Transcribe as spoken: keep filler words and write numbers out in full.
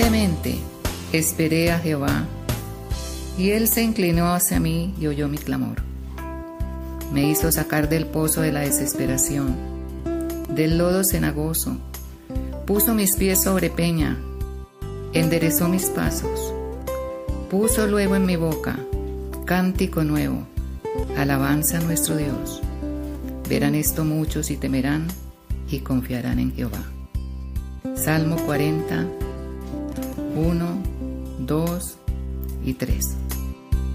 Pacientemente esperé a Jehová, y él se inclinó hacia mí y oyó mi clamor. Me hizo sacar del pozo de la desesperación, del lodo cenagoso. Puso mis pies sobre peña, enderezó mis pasos. Puso luego en mi boca cántico nuevo, alabanza a nuestro Dios. Verán esto muchos y temerán y confiarán en Jehová. Salmo cuarenta, uno, dos y tres.